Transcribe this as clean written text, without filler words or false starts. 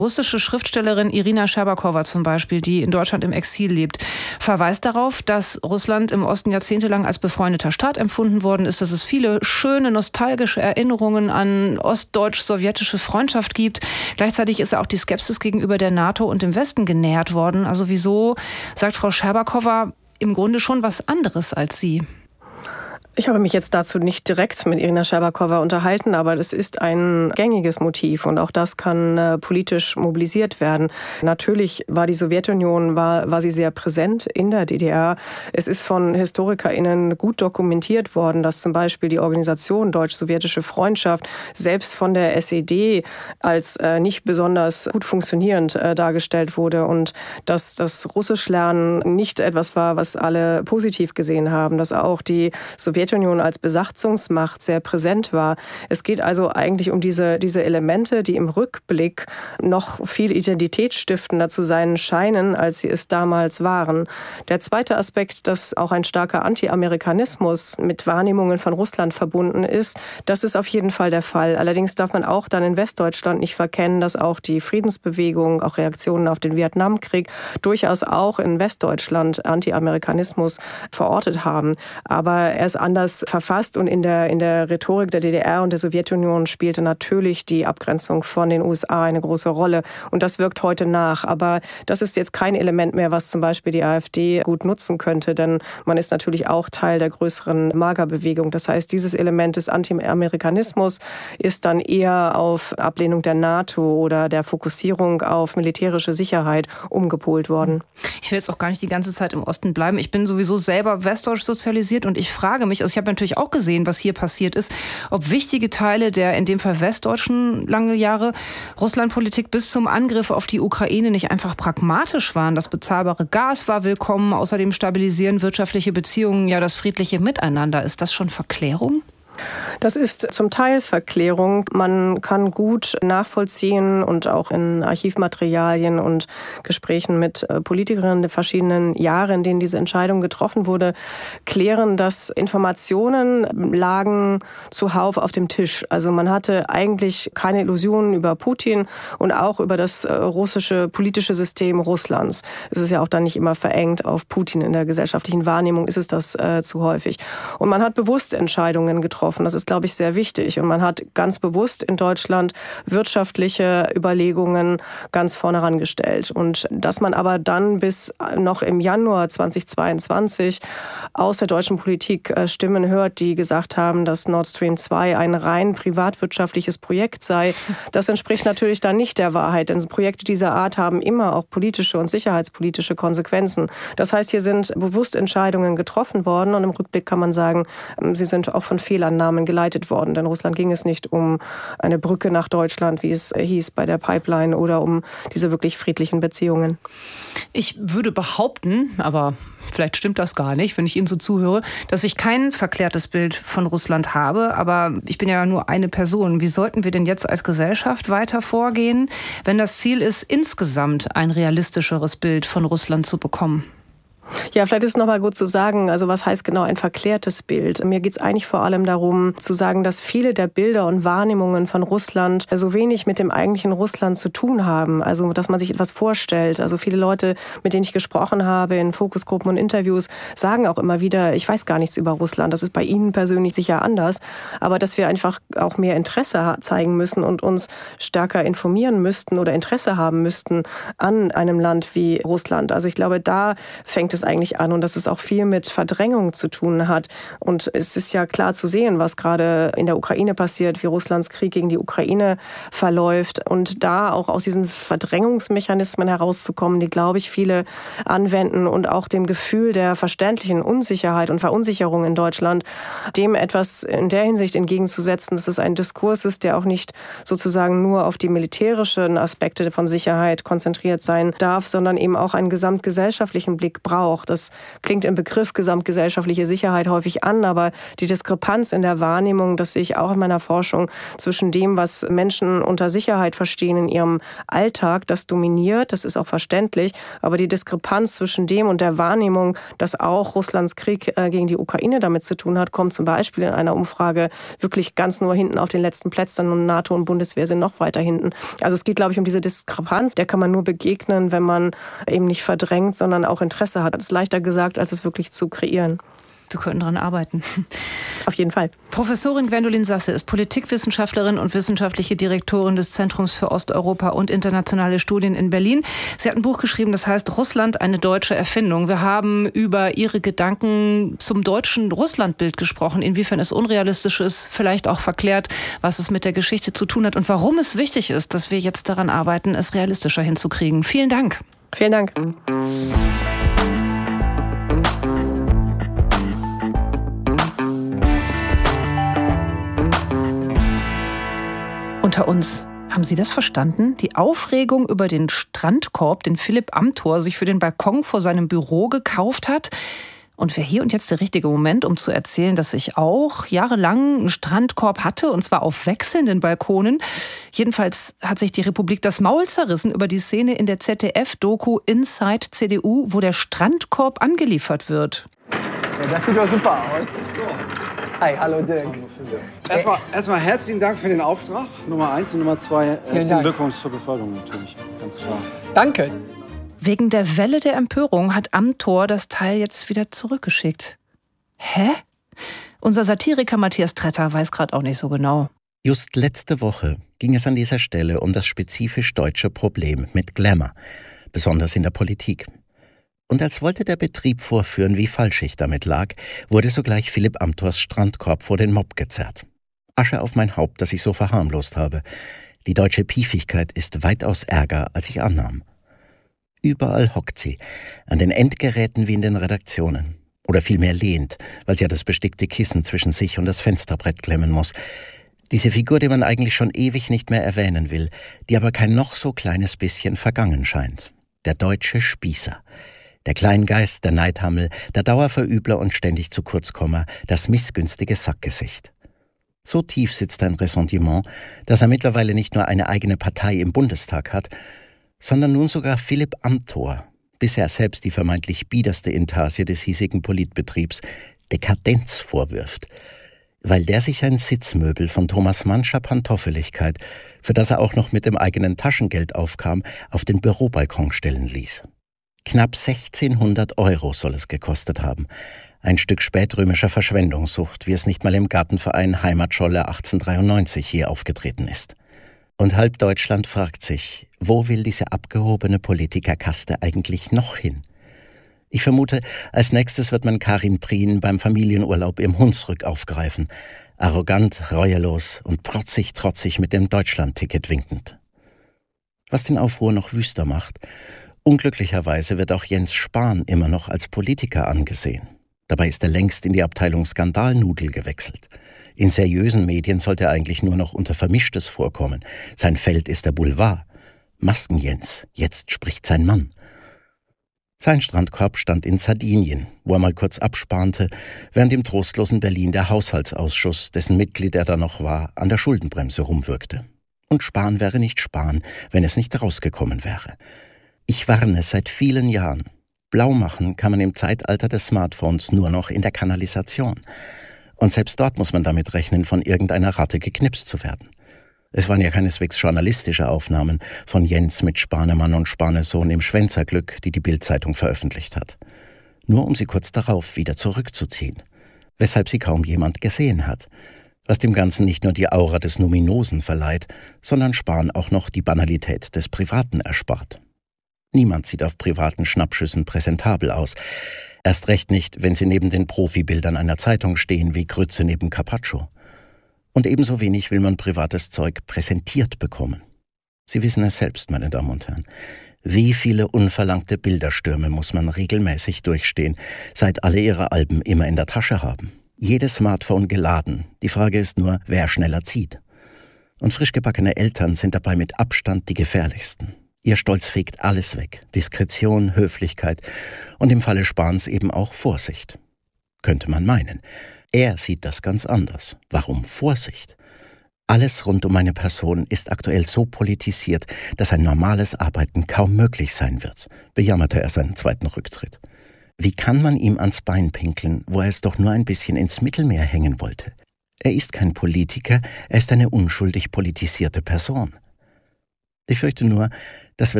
Russische Schriftstellerin Irina Scherbakowa zum Beispiel, die in Deutschland im Exil lebt, verweist darauf, dass Russland im Osten jahrzehntelang als befreundeter Staat empfunden worden ist, dass es viele schöne, nostalgische Erinnerungen an ostdeutsch-sowjetische Freundschaft gibt. Gleichzeitig ist auch die Skepsis gegenüber der NATO und dem Westen genährt worden. Also wieso, sagt Frau Scherbakowa, im Grunde schon was anderes als Sie? Ich habe mich jetzt dazu nicht direkt mit Irina Scherbakowa unterhalten, aber das ist ein gängiges Motiv und auch das kann politisch mobilisiert werden. Natürlich war die Sowjetunion, war sie sehr präsent in der DDR. Es ist von HistorikerInnen gut dokumentiert worden, dass zum Beispiel die Organisation Deutsch-Sowjetische Freundschaft selbst von der SED als nicht besonders gut funktionierend dargestellt wurde und dass das Russischlernen nicht etwas war, was alle positiv gesehen haben, dass auch die Sowjetunion als Besatzungsmacht sehr präsent war. Es geht also eigentlich um diese Elemente, die im Rückblick noch viel identitätsstiftender zu sein scheinen, als sie es damals waren. Der zweite Aspekt, dass auch ein starker Anti-Amerikanismus mit Wahrnehmungen von Russland verbunden ist, das ist auf jeden Fall der Fall. Allerdings darf man auch dann in Westdeutschland nicht verkennen, dass auch die Friedensbewegung, auch Reaktionen auf den Vietnamkrieg, durchaus auch in Westdeutschland Anti-Amerikanismus verortet haben. Aber er ist anders verfasst und in der Rhetorik der DDR und der Sowjetunion spielte natürlich die Abgrenzung von den USA eine große Rolle und das wirkt heute nach. Aber das ist jetzt kein Element mehr, was zum Beispiel die AfD gut nutzen könnte, denn man ist natürlich auch Teil der größeren MAGA-Bewegung. Das heißt, dieses Element des Anti-Amerikanismus ist dann eher auf Ablehnung der NATO oder der Fokussierung auf militärische Sicherheit umgepolt worden. Ich will jetzt auch gar nicht die ganze Zeit im Osten bleiben. Ich bin sowieso selber westdeutsch sozialisiert und ich frage mich, also ich habe natürlich auch gesehen, was hier passiert ist, ob wichtige Teile der in dem Fall westdeutschen lange Jahre Russlandpolitik bis zum Angriff auf die Ukraine nicht einfach pragmatisch waren. Das bezahlbare Gas war willkommen, außerdem stabilisieren wirtschaftliche Beziehungen ja das friedliche Miteinander. Ist das schon Verklärung? Das ist zum Teil Verklärung. Man kann gut nachvollziehen und auch in Archivmaterialien und Gesprächen mit Politikerinnen der verschiedenen Jahre, in denen diese Entscheidung getroffen wurde, klären, dass Informationen lagen zuhauf auf dem Tisch. Also man hatte eigentlich keine Illusionen über Putin und auch über das russische politische System Russlands. Es ist ja auch dann nicht immer verengt auf Putin. In der gesellschaftlichen Wahrnehmung ist es das zu häufig. Und man hat bewusst Entscheidungen getroffen. Das ist, glaube ich, sehr wichtig. Und man hat ganz bewusst in Deutschland wirtschaftliche Überlegungen ganz vorne herangestellt. Und dass man aber dann bis noch im Januar 2022 aus der deutschen Politik Stimmen hört, die gesagt haben, dass Nord Stream 2 ein rein privatwirtschaftliches Projekt sei, das entspricht natürlich dann nicht der Wahrheit. Denn Projekte dieser Art haben immer auch politische und sicherheitspolitische Konsequenzen. Das heißt, hier sind bewusst Entscheidungen getroffen worden. Und im Rückblick kann man sagen, sie sind auch von Fehlannahmen geleitet worden. Denn Russland ging es nicht um eine Brücke nach Deutschland, wie es hieß bei der Pipeline, oder um diese wirklich friedlichen Beziehungen. Ich würde behaupten, aber vielleicht stimmt das gar nicht, wenn ich Ihnen so zuhöre, dass ich kein verklärtes Bild von Russland habe. Aber ich bin ja nur eine Person. Wie sollten wir denn jetzt als Gesellschaft weiter vorgehen, wenn das Ziel ist, insgesamt ein realistischeres Bild von Russland zu bekommen? Ja, vielleicht ist es nochmal gut zu sagen, also was heißt genau ein verklärtes Bild? Mir geht es eigentlich vor allem darum, zu sagen, dass viele der Bilder und Wahrnehmungen von Russland so wenig mit dem eigentlichen Russland zu tun haben. Also, dass man sich etwas vorstellt. Also viele Leute, mit denen ich gesprochen habe in Fokusgruppen und Interviews, sagen auch immer wieder, ich weiß gar nichts über Russland. Das ist bei Ihnen persönlich sicher anders. Aber dass wir einfach auch mehr Interesse zeigen müssen und uns stärker informieren müssten oder Interesse haben müssten an einem Land wie Russland. Also ich glaube, da fängt es eigentlich an und dass es auch viel mit Verdrängung zu tun hat. Und es ist ja klar zu sehen, was gerade in der Ukraine passiert, wie Russlands Krieg gegen die Ukraine verläuft und da auch aus diesen Verdrängungsmechanismen herauszukommen, die, glaube ich, viele anwenden und auch dem Gefühl der verständlichen Unsicherheit und Verunsicherung in Deutschland, dem etwas in der Hinsicht entgegenzusetzen, dass es ein Diskurs ist, der auch nicht sozusagen nur auf die militärischen Aspekte von Sicherheit konzentriert sein darf, sondern eben auch einen gesamtgesellschaftlichen Blick braucht auch. Das klingt im Begriff gesamtgesellschaftliche Sicherheit häufig an, aber die Diskrepanz in der Wahrnehmung, das sehe ich auch in meiner Forschung, zwischen dem, was Menschen unter Sicherheit verstehen in ihrem Alltag, das dominiert, das ist auch verständlich, aber die Diskrepanz zwischen dem und der Wahrnehmung, dass auch Russlands Krieg gegen die Ukraine damit zu tun hat, kommt zum Beispiel in einer Umfrage wirklich ganz nur hinten auf den letzten Plätzen und NATO und Bundeswehr sind noch weiter hinten. Also es geht, glaube ich, um diese Diskrepanz, der kann man nur begegnen, wenn man eben nicht verdrängt, sondern auch Interesse hat. Das ist leichter gesagt, als es wirklich zu kreieren. Wir könnten daran arbeiten. Auf jeden Fall. Professorin Gwendolin Sasse ist Politikwissenschaftlerin und wissenschaftliche Direktorin des Zentrums für Osteuropa und internationale Studien in Berlin. Sie hat ein Buch geschrieben, das heißt Russland, eine deutsche Erfindung. Wir haben über ihre Gedanken zum deutschen Russlandbild gesprochen, inwiefern es unrealistisch ist, vielleicht auch verklärt, was es mit der Geschichte zu tun hat und warum es wichtig ist, dass wir jetzt daran arbeiten, es realistischer hinzukriegen. Vielen Dank. Vielen Dank. Unter uns. Haben Sie das verstanden? Die Aufregung über den Strandkorb, den Philipp Amthor sich für den Balkon vor seinem Büro gekauft hat. Und wäre hier und jetzt der richtige Moment, um zu erzählen, dass ich auch jahrelang einen Strandkorb hatte, und zwar auf wechselnden Balkonen. Jedenfalls hat sich die Republik das Maul zerrissen über die Szene in der ZDF-Doku Inside CDU, wo der Strandkorb angeliefert wird. Ja, das sieht doch super aus. Hi, hallo Dirk. Erstmal herzlichen Dank für den Auftrag, Nummer 1 und Nummer 2. Herzlichen Glückwunsch zur Beförderung natürlich, ganz klar. Danke. Wegen der Welle der Empörung hat Amthor das Teil jetzt wieder zurückgeschickt. Hä? Unser Satiriker Matthias Tretter weiß gerade auch nicht so genau. Just letzte Woche ging es an dieser Stelle um das spezifisch deutsche Problem mit Glamour, besonders in der Politik. Und als wollte der Betrieb vorführen, wie falsch ich damit lag, wurde sogleich Philipp Amthors Strandkorb vor den Mob gezerrt. Asche auf mein Haupt, dass ich so verharmlost habe. Die deutsche Piefigkeit ist weitaus ärger, als ich annahm. Überall hockt sie, an den Endgeräten wie in den Redaktionen. Oder vielmehr lehnt, weil sie ja das bestickte Kissen zwischen sich und das Fensterbrett klemmen muss. Diese Figur, die man eigentlich schon ewig nicht mehr erwähnen will, die aber kein noch so kleines bisschen vergangen scheint. Der deutsche Spießer. Der Kleingeist, der Neidhammel, der Dauerverübler und ständig zu Kurzkommer, das missgünstige Sackgesicht. So tief sitzt ein Ressentiment, dass er mittlerweile nicht nur eine eigene Partei im Bundestag hat, sondern nun sogar Philipp Amthor, bisher selbst die vermeintlich biederste Intarsie des hiesigen Politbetriebs, Dekadenz vorwirft, weil der sich ein Sitzmöbel von Thomas Mannscher Pantoffeligkeit, für das er auch noch mit dem eigenen Taschengeld aufkam, auf den Bürobalkon stellen ließ. Knapp 1600 € soll es gekostet haben. Ein Stück spätrömischer Verschwendungssucht, wie es nicht mal im Gartenverein Heimatscholle 1893 hier aufgetreten ist. Und halb Deutschland fragt sich, wo will diese abgehobene Politikerkaste eigentlich noch hin? Ich vermute, als nächstes wird man Karin Prien beim Familienurlaub im Hunsrück aufgreifen. Arrogant, reuelos und protzig-trotzig mit dem Deutschland-Ticket winkend. Was den Aufruhr noch wüster macht: Unglücklicherweise wird auch Jens Spahn immer noch als Politiker angesehen. Dabei ist er längst in die Abteilung Skandalnudel gewechselt. In seriösen Medien sollte er eigentlich nur noch unter Vermischtes vorkommen. Sein Feld ist der Boulevard. Masken-Jens, jetzt spricht sein Mann. Sein Strandkorb stand in Sardinien, wo er mal kurz abspahnte, während im trostlosen Berlin der Haushaltsausschuss, dessen Mitglied er da noch war, an der Schuldenbremse rumwirkte. Und Spahn wäre nicht Spahn, wenn es nicht rausgekommen wäre. Ich warne seit vielen Jahren. Blau machen kann man im Zeitalter des Smartphones nur noch in der Kanalisation. Und selbst dort muss man damit rechnen, von irgendeiner Ratte geknipst zu werden. Es waren ja keineswegs journalistische Aufnahmen von Jens mit Spanemann und Spanesohn im Schwänzerglück, die die Bild-Zeitung veröffentlicht hat. Nur um sie kurz darauf wieder zurückzuziehen. Weshalb sie kaum jemand gesehen hat. Was dem Ganzen nicht nur die Aura des Numinosen verleiht, sondern Spahn auch noch die Banalität des Privaten erspart. Niemand sieht auf privaten Schnappschüssen präsentabel aus. Erst recht nicht, wenn sie neben den Profibildern einer Zeitung stehen wie Grütze neben Carpaccio. Und ebenso wenig will man privates Zeug präsentiert bekommen. Sie wissen es selbst, meine Damen und Herren. Wie viele unverlangte Bilderstürme muss man regelmäßig durchstehen, seit alle ihre Alben immer in der Tasche haben. Jedes Smartphone geladen. Die Frage ist nur, wer schneller zieht. Und frisch gebackene Eltern sind dabei mit Abstand die gefährlichsten. Ihr Stolz fegt alles weg. Diskretion, Höflichkeit und im Falle Spahns eben auch Vorsicht. Könnte man meinen. Er sieht das ganz anders. Warum Vorsicht? Alles rund um eine Person ist aktuell so politisiert, dass ein normales Arbeiten kaum möglich sein wird, bejammerte er seinen zweiten Rücktritt. Wie kann man ihm ans Bein pinkeln, wo er es doch nur ein bisschen ins Mittelmeer hängen wollte? Er ist kein Politiker, er ist eine unschuldig politisierte Person. Ich fürchte nur, dass wir